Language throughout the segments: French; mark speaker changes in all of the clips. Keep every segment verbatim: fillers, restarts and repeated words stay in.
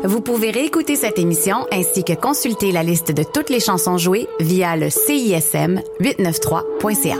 Speaker 1: Vous pouvez réécouter cette émission ainsi que consulter la liste de toutes les chansons jouées via le C I S M huit cent quatre-vingt-trois point C A.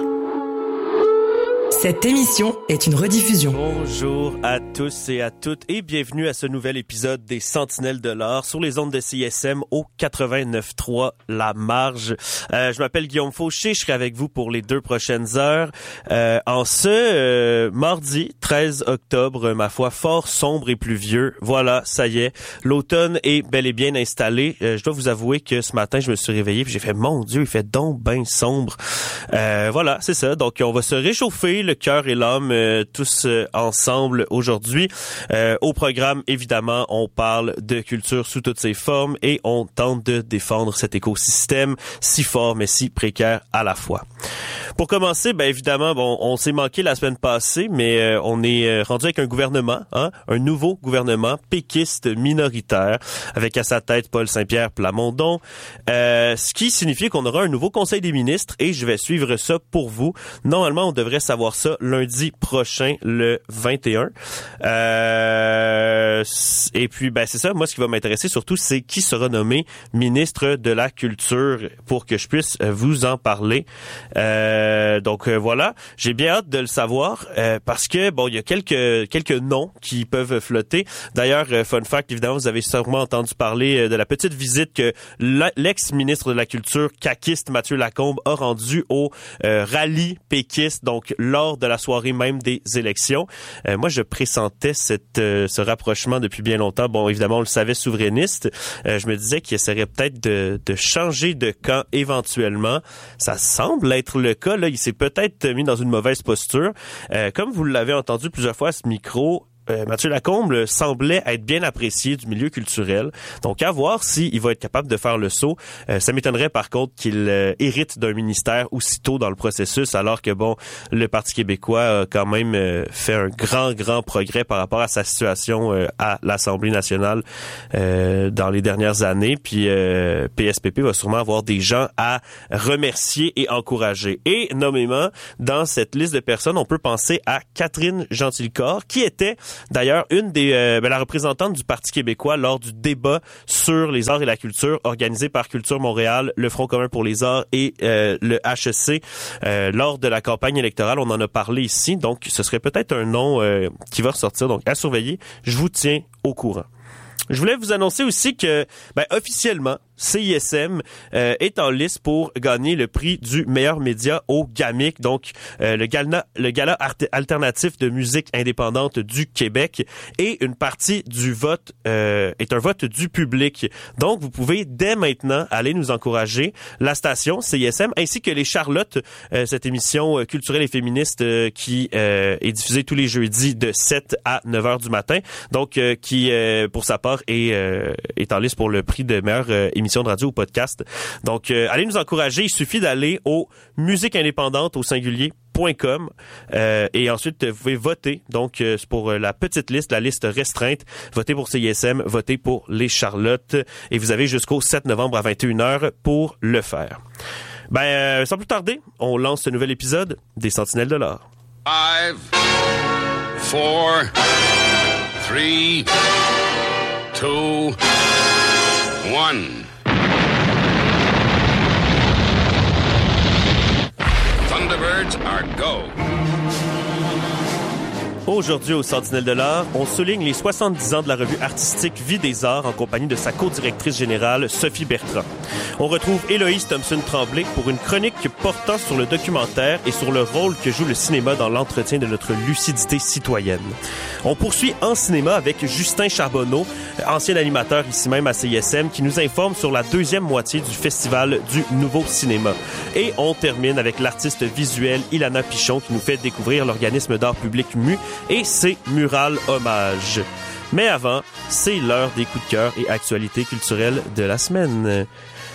Speaker 2: Cette émission est une rediffusion.
Speaker 3: Bonjour à tous et à toutes et bienvenue à ce nouvel épisode des Sentinelles de l'Or sur les ondes de C I S M au quatre-vingt-neuf trois La Marge. Euh, je m'appelle Guillaume Fauché, je serai avec vous pour les deux prochaines heures. Euh, en ce euh, mardi treize octobre, ma foi, fort sombre et pluvieux. Voilà, ça y est, l'automne est bel et bien installé. Euh, je dois vous avouer que ce matin, je me suis réveillé et j'ai fait, mon Dieu, il fait donc bien sombre. Euh, voilà, c'est ça. Donc, on va se réchauffer le cœur et l'âme euh, tous euh, ensemble aujourd'hui. Euh, au programme, évidemment, on parle de culture sous toutes ses formes et on tente de défendre cet écosystème si fort mais si précaire à la fois. Pour commencer, ben évidemment, bon, on s'est manqué la semaine passée, mais euh, on est euh, rendu avec un gouvernement, hein, un nouveau gouvernement péquiste minoritaire, avec à sa tête Paul Saint-Pierre Plamondon, euh, ce qui signifie qu'on aura un nouveau Conseil des ministres et je vais suivre ça pour vous. Normalement, on devrait savoir ça lundi prochain, le vingt et un. Euh, et puis, ben c'est ça. Moi, ce qui va m'intéresser surtout, c'est qui sera nommé ministre de la Culture pour que je puisse vous en parler. Euh, donc euh, voilà, j'ai bien hâte de le savoir euh, parce que bon, il y a quelques quelques noms qui peuvent flotter. D'ailleurs, euh, fun fact, évidemment, vous avez sûrement entendu parler euh, de la petite visite que l'ex-ministre de la Culture caquiste Mathieu Lacombe a rendue au euh, rallye péquiste, donc lors de la soirée même des élections. Euh, moi, je pressentais cette euh, ce rapprochement depuis bien longtemps. Bon, évidemment, on le savait souverainiste. Euh, je me disais qu'il essaierait peut-être de, de changer de camp éventuellement. Ça semble être le cas. Là, il s'est peut-être mis dans une mauvaise posture. Euh, comme vous l'avez entendu plusieurs fois à ce micro, Euh, Mathieu Lacombe semblait être bien apprécié du milieu culturel. Donc, à voir s'il va être capable de faire le saut. Euh, ça m'étonnerait, par contre, qu'il euh, hérite d'un ministère aussitôt dans le processus, alors que, bon, le Parti québécois a quand même euh, fait un grand, grand progrès par rapport à sa situation euh, à l'Assemblée nationale euh, dans les dernières années. Puis, euh, P S P P va sûrement avoir des gens à remercier et encourager. Et, nommément, dans cette liste de personnes, on peut penser à Catherine Gentilcorps, qui était d'ailleurs une des euh, ben, la représentante du Parti québécois lors du débat sur les arts et la culture organisé par Culture Montréal, le Front commun pour les arts et euh, le H E C euh, lors de la campagne électorale. On en a parlé ici, donc ce serait peut-être un nom euh, qui va ressortir. Donc à surveiller, je vous tiens au courant. Je voulais vous annoncer aussi que, ben, officiellement, C I S M euh, est en liste pour gagner le prix du meilleur média au GAMIC, donc euh, le gala, le gala art- alternatif de musique indépendante du Québec, et une partie du vote euh, est un vote du public. Donc, vous pouvez dès maintenant aller nous encourager, la station C I S M, ainsi que les Charlottes, euh, cette émission euh, culturelle et féministe euh, qui euh, est diffusée tous les jeudis de sept à neuf heures du matin, donc euh, qui, euh, pour sa part, est, euh, est en liste pour le prix de meilleure euh, émission de radio ou podcast. Donc, euh, allez nous encourager. Il suffit d'aller au musique indépendante au singulier point com euh, et ensuite vous pouvez voter. Donc, euh, c'est pour la petite liste, la liste restreinte. Votez pour C I S M, votez pour les Charlottes et vous avez jusqu'au sept novembre à vingt et une heures pour le faire. Ben, euh, sans plus tarder, on lance ce nouvel épisode des Sentinelles de l'Or.
Speaker 4: Five, four, three, two, one. Thunderbirds are go.
Speaker 3: Aujourd'hui, au Sentinelle de l'Art, on souligne les soixante-dix ans de la revue artistique Vie des Arts en compagnie de sa co-directrice générale, Sophie Bertrand. On retrouve Héloïse Thompson-Tremblay pour une chronique portant sur le documentaire et sur le rôle que joue le cinéma dans l'entretien de notre lucidité citoyenne. On poursuit en cinéma avec Justin Charbonneau, ancien animateur ici même à C I S M, qui nous informe sur la deuxième moitié du Festival du Nouveau Cinéma. Et on termine avec l'artiste visuelle Ilana Pichon qui nous fait découvrir l'organisme d'art public M U et ses murales hommages. Mais avant, c'est l'heure des coups de cœur et actualités culturelles de la semaine.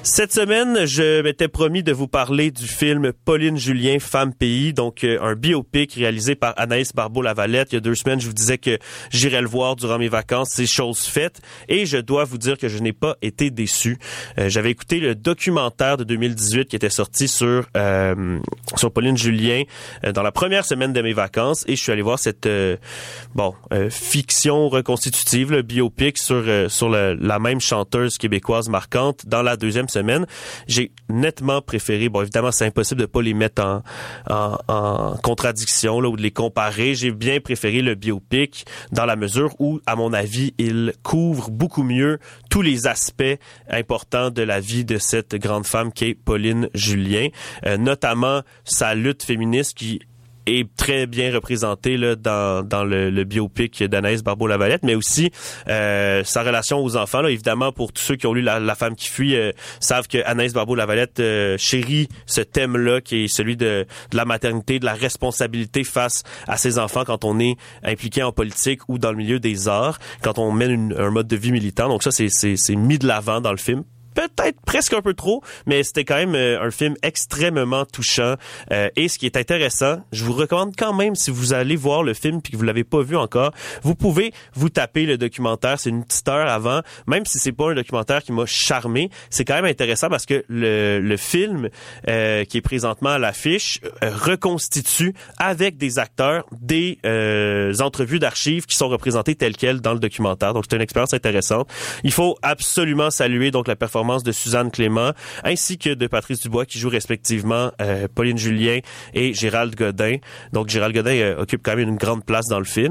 Speaker 3: Cette semaine, je m'étais promis de vous parler du film Pauline Julien, Femme Pays, donc euh, un biopic réalisé par Anaïs Barbeau-Lavalette. Il y a deux semaines, je vous disais que j'irais le voir durant mes vacances, c'est chose faite, et je dois vous dire que je n'ai pas été déçu. Euh, j'avais écouté le documentaire de deux mille dix-huit qui était sorti sur euh, sur Pauline Julien euh, dans la première semaine de mes vacances, et je suis allé voir cette euh, bon euh, fiction reconstitutive, le biopic sur euh, sur le, la même chanteuse québécoise marquante dans la deuxième semaine. J'ai nettement préféré, bon évidemment c'est impossible de pas les mettre en, en, en contradiction là, ou de les comparer, j'ai bien préféré le biopic dans la mesure où, à mon avis, il couvre beaucoup mieux tous les aspects importants de la vie de cette grande femme qu'est Pauline Julien, euh, notamment sa lutte féministe qui est très bien représentée là, dans, dans le, le biopic d'Anaïs Barbeau-Lavalette, mais aussi euh, sa relation aux enfants. Là, évidemment, pour tous ceux qui ont lu La, la femme qui fuit, euh, savent que Anaïs Barbeau-Lavalette euh, chérit ce thème-là, qui est celui de, de la maternité, de la responsabilité face à ses enfants quand on est impliqué en politique ou dans le milieu des arts, quand on mène une, un mode de vie militant. Donc ça, c'est, c'est, c'est mis de l'avant dans le film. Peut-être presque un peu trop, mais c'était quand même euh, un film extrêmement touchant. Euh, et ce qui est intéressant, je vous recommande quand même, si vous allez voir le film puis que vous l'avez pas vu encore, vous pouvez vous taper le documentaire. C'est une petite heure avant. Même si c'est pas un documentaire qui m'a charmé, c'est quand même intéressant parce que le, le film euh, qui est présentement à l'affiche euh, reconstitue avec des acteurs des euh, entrevues d'archives qui sont représentées telles quelles dans le documentaire. Donc c'est une expérience intéressante. Il faut absolument saluer donc la performance de Suzanne Clément, ainsi que de Patrice Dubois, qui joue respectivement euh, Pauline Julien et Gérald Godin. Donc, Gérald Godin euh, occupe quand même une grande place dans le film,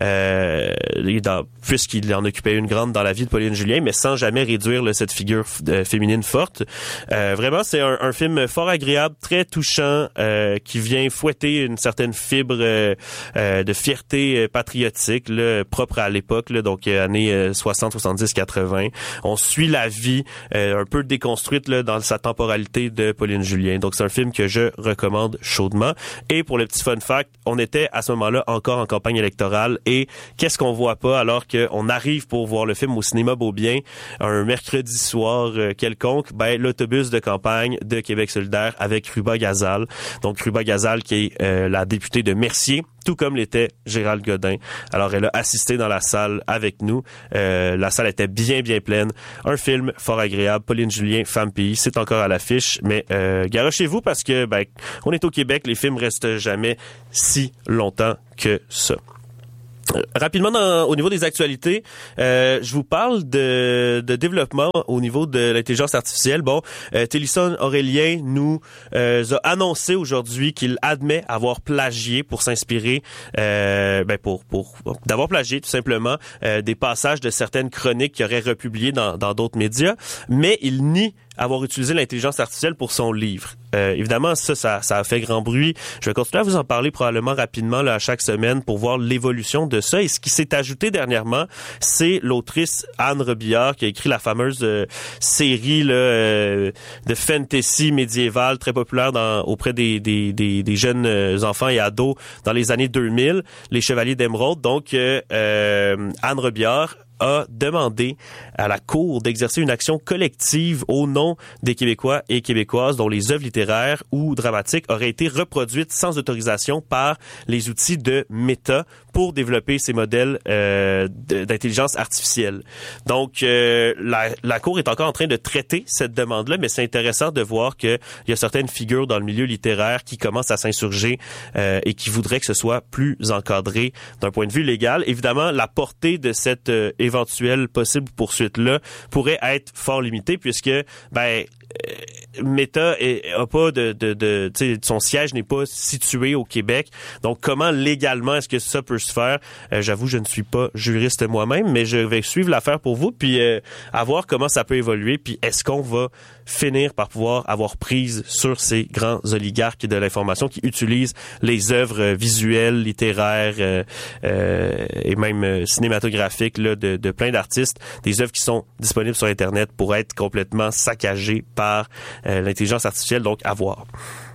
Speaker 3: euh, dans, puisqu'il en occupait une grande dans la vie de Pauline Julien, mais sans jamais réduire là, cette figure euh, féminine forte. Euh, vraiment, c'est un, un film fort agréable, très touchant, euh, qui vient fouetter une certaine fibre euh, euh, de fierté patriotique, là, propre à l'époque, là, donc euh, années euh, soixante, soixante-dix, quatre-vingts. On suit la vie Euh, un peu déconstruite là, dans sa temporalité de Pauline Julien. Donc, c'est un film que je recommande chaudement. Et pour le petit fun fact, on était à ce moment-là encore en campagne électorale. Et qu'est-ce qu'on voit pas alors qu'on arrive pour voir le film au cinéma Beaubien un mercredi soir euh, quelconque? Ben, l'autobus de campagne de Québec solidaire avec Ruba Gazal. Donc, Ruba Gazal qui est euh, la députée de Mercier, tout comme l'était Gérald Godin. Alors, elle a assisté dans la salle avec nous. Euh, la salle était bien, bien pleine. Un film fort agréable. Pauline Julien, Femme Pays, c'est encore à l'affiche. Mais euh, garochez-vous parce que ben, on est au Québec, les films restent jamais si longtemps que ça. Rapidement, dans, au niveau des actualités, euh, je vous parle de, de développement au niveau de l'intelligence artificielle. Bon, euh, Télisson Aurélien nous euh, a annoncé aujourd'hui qu'il admet avoir plagié pour s'inspirer, euh, ben pour pour d'avoir plagié tout simplement euh, des passages de certaines chroniques qu'il aurait republiées dans dans d'autres médias, mais il nie avoir utilisé l'intelligence artificielle pour son livre. Euh, évidemment, ça, ça, ça a fait grand bruit. Je vais continuer à vous en parler probablement rapidement là, à chaque semaine pour voir l'évolution de ça. Et ce qui s'est ajouté dernièrement, c'est l'autrice Anne Robillard qui a écrit la fameuse euh, série là, euh, de fantasy médiévale très populaire dans, auprès des, des, des, des jeunes euh, enfants et ados dans les années deux mille, Les Chevaliers d'Émeraude. Donc, euh, euh, Anne Robillard a demandé à la Cour d'exercer une action collective au nom des Québécois et Québécoises dont les œuvres littéraires ou dramatiques auraient été reproduites sans autorisation par les outils de Meta pour développer ces modèles euh, d'intelligence artificielle. Donc, euh, la, la Cour est encore en train de traiter cette demande-là, mais c'est intéressant de voir qu'il y a certaines figures dans le milieu littéraire qui commencent à s'insurger euh, et qui voudraient que ce soit plus encadré d'un point de vue légal. Évidemment, la portée de cette euh, éventuelle possible poursuite-là pourrait être fort limitée puisque, ben, euh, Meta a pas de, de, de tu sais, son siège n'est pas situé au Québec. Donc, comment légalement est-ce que ça peut se faire? Euh, j'avoue, je ne suis pas juriste moi-même, mais je vais suivre l'affaire pour vous puis euh, à voir comment ça peut évoluer. Puis, est-ce qu'on va finir par pouvoir avoir prise sur ces grands oligarques de l'information qui utilisent les œuvres visuelles, littéraires euh, euh, et même euh, cinématographiques là, de, de plein d'artistes, des œuvres qui sont disponibles sur Internet pour être complètement saccagées par euh, l'intelligence artificielle, donc à voir.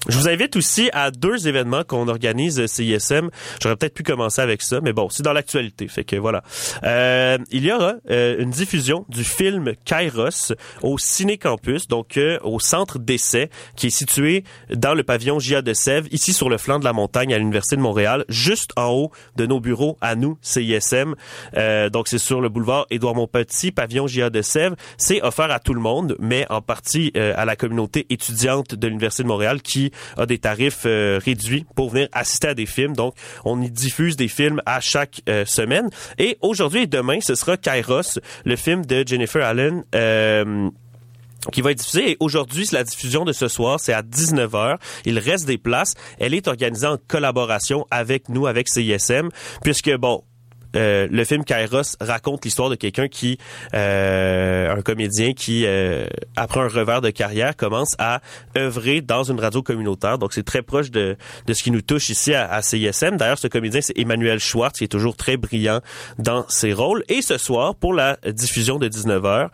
Speaker 3: Je vous invite aussi à deux événements qu'on organise C I S M. J'aurais peut-être pu commencer avec ça, mais bon, c'est dans l'actualité, fait que voilà. Euh, il y aura euh, une diffusion du film Kairos au Ciné Campus, donc euh, au centre d'essai, qui est situé dans le pavillon J A de Sèvres, ici sur le flanc de la montagne à l'Université de Montréal, juste en haut de nos bureaux à nous, C I S M. Euh, donc c'est sur le boulevard Édouard-Montpetit, pavillon J A de Sèvres. C'est offert à tout le monde, mais en partie euh, à la communauté étudiante de l'Université de Montréal qui a des tarifs euh, réduits pour venir assister à des films. Donc, on y diffuse des films à chaque euh, semaine. Et aujourd'hui et demain, ce sera Kairos, le film de Jennifer Allen, euh, qui va être diffusé. Et aujourd'hui, la diffusion de ce soir, c'est à dix-neuf heures. Il reste des places. Elle est organisée en collaboration avec nous, avec C I S M, puisque, bon, Euh, le film Kairos raconte l'histoire de quelqu'un qui, euh, un comédien qui, euh, après un revers de carrière, commence à œuvrer dans une radio communautaire. Donc, c'est très proche de, de ce qui nous touche ici à, à C I S M. D'ailleurs, ce comédien, c'est Emmanuel Schwartz, qui est toujours très brillant dans ses rôles. Et ce soir, pour la diffusion de dix-neuf heures,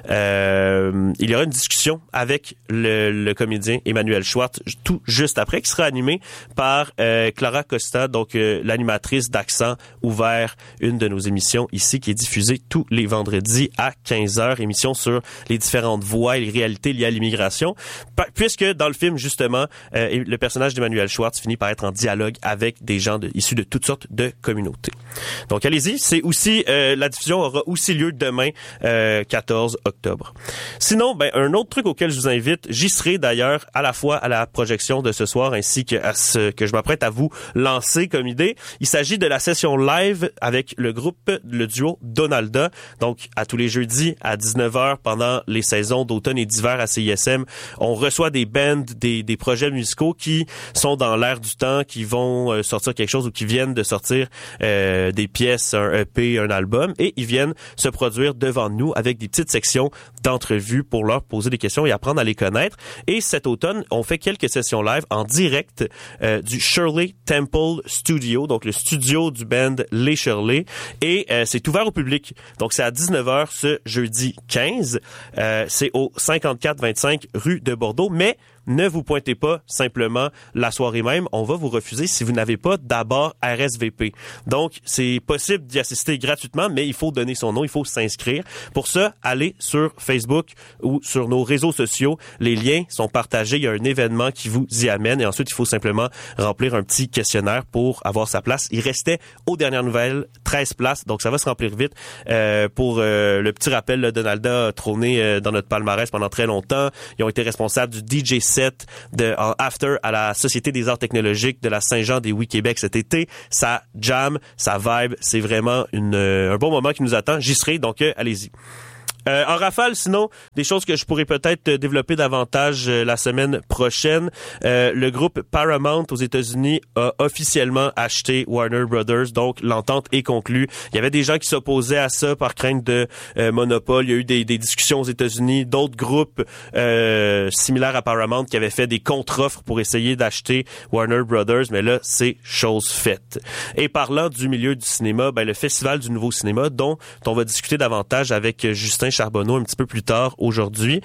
Speaker 3: euh, il y aura une discussion avec le, le comédien Emmanuel Schwartz, tout juste après, qui sera animé par euh, Clara Costa, donc euh, l'animatrice d'Accent Ouvert, une de nos émissions ici qui est diffusée tous les vendredis à quinze heures, émission sur les différentes voies et les réalités liées à l'immigration, puisque dans le film, justement, euh, le personnage d'Emmanuel Schwartz finit par être en dialogue avec des gens de, issus de toutes sortes de communautés. Donc, allez-y, c'est aussi, euh, la diffusion aura aussi lieu demain, euh, quatorze octobre. Sinon, ben, un autre truc auquel je vous invite, j'y serai d'ailleurs à la fois à la projection de ce soir ainsi que à ce que je m'apprête à vous lancer comme idée. Il s'agit de la session live avec le groupe, le duo Donalda. Donc, à tous les jeudis à dix-neuf heures pendant les saisons d'automne et d'hiver à C I S M, on reçoit des bands, des, des projets musicaux qui sont dans l'air du temps, qui vont euh, sortir quelque chose ou qui viennent de sortir euh, des pièces, un E P, un album, et ils viennent se produire devant nous avec des petites sections d'entrevues pour leur poser des questions et apprendre à les connaître. Et cet automne, on fait quelques sessions live en direct euh, du Shirley Temple Studio, donc le studio du band Les Shirley. Et euh, c'est ouvert au public. Donc, c'est à dix-neuf heures ce jeudi quinze. Euh, c'est au cinquante-quatre vingt-cinq rue de Bordeaux. Mais ne vous pointez pas simplement la soirée même. On va vous refuser si vous n'avez pas d'abord R S V P. Donc, c'est possible d'y assister gratuitement, mais il faut donner son nom, il faut s'inscrire. Pour ça, allez sur Facebook ou sur nos réseaux sociaux. Les liens sont partagés. Il y a un événement qui vous y amène. Et ensuite, il faut simplement remplir un petit questionnaire pour avoir sa place. Il restait, aux dernières nouvelles, treize places. Donc, ça va se remplir vite. Euh, pour euh, le petit rappel, là, Donalda a trôné euh, dans notre palmarès pendant très longtemps. Ils ont été responsables du D J set de en after à la Société des arts technologiques de la Saint-Jean des Oui-Québec cet été. Ça jam, ça vibe. C'est vraiment une, euh, un bon moment qui nous attend. J'y serai, donc euh, allez-y. Euh, en rafale, sinon, des choses que je pourrais peut-être développer davantage euh, la semaine prochaine. Euh, le groupe Paramount aux États-Unis a officiellement acheté Warner Brothers, donc l'entente est conclue. Il y avait des gens qui s'opposaient à ça par crainte de euh, monopole. Il y a eu des, des discussions aux États-Unis, d'autres groupes euh, similaires à Paramount qui avaient fait des contre-offres pour essayer d'acheter Warner Brothers, mais là, c'est chose faite. Et parlant du milieu du cinéma, ben, le Festival du Nouveau Cinéma, dont on va discuter davantage avec Justin Charbonneau un petit peu plus tard aujourd'hui.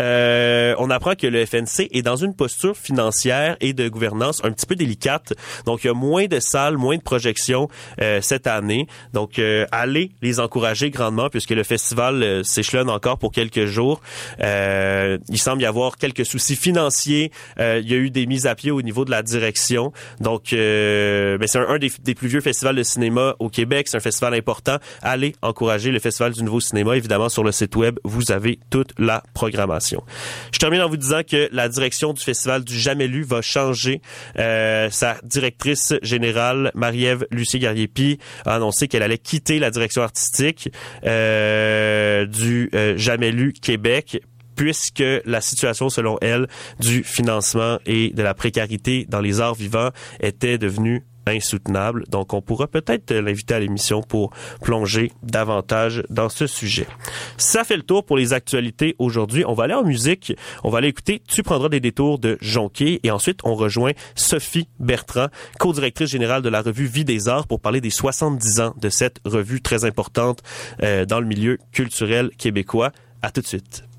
Speaker 3: Euh, on apprend que le F N C est dans une posture financière et de gouvernance un petit peu délicate. Donc, il y a moins de salles, moins de projections euh, cette année. Donc, euh, allez les encourager grandement puisque le festival euh, s'échelonne encore pour quelques jours. Euh, il semble y avoir quelques soucis financiers. Euh, il y a eu des mises à pied au niveau de la direction. Donc, euh, ben, c'est un, un des, des plus vieux festivals de cinéma au Québec. C'est un festival important. Allez encourager le Festival du Nouveau Cinéma, évidemment, sur le site web, vous avez toute la programmation. Je termine en vous disant que la direction du Festival du Jamais Lu va changer. Euh, sa directrice générale, Marie-Ève Lucier-Garriépi, a annoncé qu'elle allait quitter la direction artistique euh, du euh, Jamais Lu Québec, puisque la situation, selon elle, du financement et de la précarité dans les arts vivants était devenue insoutenable. Donc, on pourra peut-être l'inviter à l'émission pour plonger davantage dans ce sujet. Ça fait le tour pour les actualités aujourd'hui. On va aller en musique. On va aller écouter « Tu prendras des détours » de Jonquet et ensuite, on rejoint Sophie Bertrand, co-directrice générale de la revue Vie des Arts pour parler des soixante-dix ans de cette revue très importante euh, dans le milieu culturel québécois. À tout de suite.